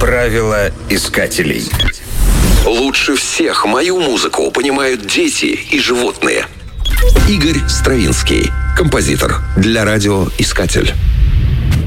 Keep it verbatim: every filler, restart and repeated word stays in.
Правила искателей. Лучше всех мою музыку понимают дети и животные. Игорь Стравинский, композитор для радиоискатель.